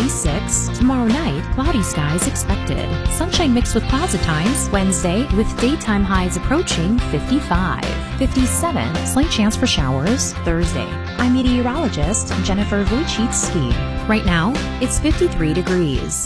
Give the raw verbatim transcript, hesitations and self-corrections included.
fifty-six. Tomorrow night, cloudy skies expected. Sunshine mixed with clouds at times. Wednesday, with daytime highs approaching fifty-five. fifty-seven, slight chance for showers. Thursday, I'm meteorologist Jennifer Vujicic. Right now, it's fifty-three degrees.